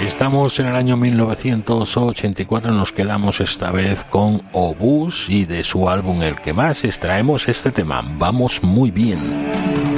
Estamos en el año 1984, nos quedamos esta vez con Obús y de su álbum El que más extraemos este tema, Vamos muy bien.